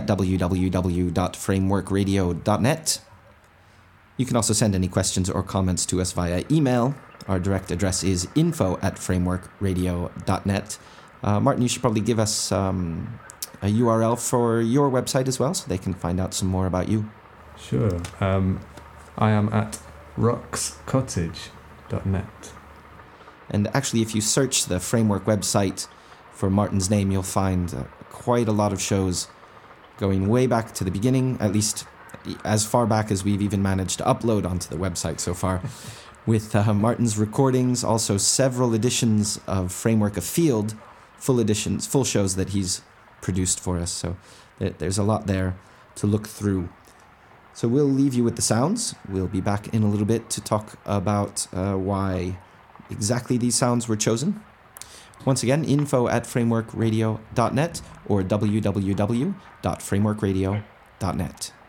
www.frameworkradio.net. You can also send any questions or comments to us via email. Our direct address is info@frameworkradio.net. Martin, you should probably give us a URL for your website as well, so they can find out some more about you. Sure. I am at roxcottage.net. And actually, if you search the Framework website for Martin's name, you'll find quite a lot of shows going way back to the beginning, at least as far back as we've even managed to upload onto the website so far, with Martin's recordings, also several editions of Framework Afield, full editions, full shows that he's produced for us. So there's a lot there to look through. So we'll leave you with the sounds. We'll be back in a little bit to talk about why exactly these sounds were chosen. Once again, info@frameworkradio.net or www.frameworkradio.net.